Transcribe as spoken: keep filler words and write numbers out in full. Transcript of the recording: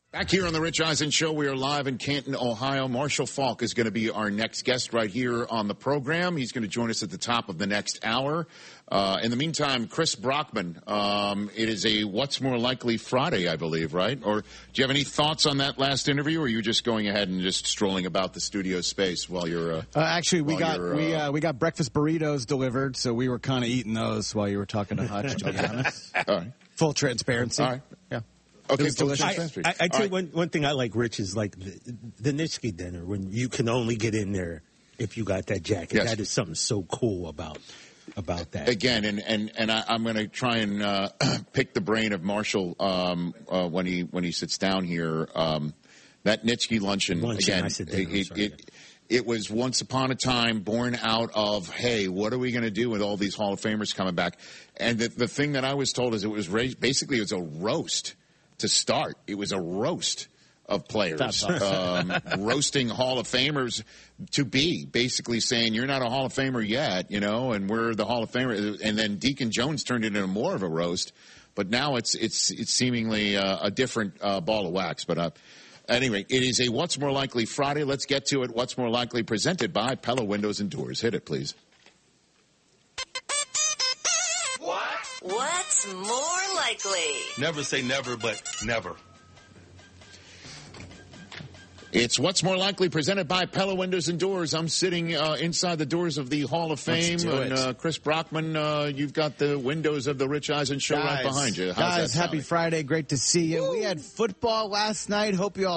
Back here on the Rich Eisen Show, we are live in Canton, Ohio. Marshall Faulk is going to be our next guest right here on the program. He's going to join us at the top of the next hour. Uh, in the meantime, Chris Brockman, um, it is a What's More Likely Friday, I believe, right? Or do you have any thoughts on that last interview, or are you just going ahead and just strolling about the studio space while you're uh, uh, actually, we got uh, we uh, we got breakfast burritos delivered, so we were kind of eating those while you were talking to Hutch, to be honest. All right. Full transparency. All right. Yeah. Okay, It was I, delicious. I, I tell All you one, one thing I like, Rich, is like the, the Nitschke dinner, when you can only get in there if you got that jacket. Yes. That is something so cool about about that. Again, and, and, and I, I'm going to try and uh, pick the brain of Marshall um, uh, when he when he sits down here. Um, that Nitschke luncheon, Luncheon, again, I said dinner, it, sorry, it, it was once upon a time born out of, hey, what are we going to do with all these Hall of Famers coming back? And the, the thing that I was told is it was raised, basically it was a roast to start. It was a roast of players, um, roasting Hall of Famers to be, basically saying, you're not a Hall of Famer yet, you know, and we're the Hall of Famer. And then Deacon Jones turned it into more of a roast. But now it's it's it's seemingly uh, a different uh, ball of wax. But uh, anyway, it is a What's More Likely Friday. Let's get to it. What's More Likely, presented by Pella Windows and Doors. Hit it, please. What's more likely? Never say never, but never. It's What's More Likely, presented by Pella Windows and Doors. I'm sitting uh, inside the doors of the Hall of Fame. Let's do and it. uh, Chris Brockman, uh, you've got the windows of the Rich Eisen Show Guys, right behind you. How's guys, that happy sounding? Friday. Great to see you. Woo. We had football last night. Hope you all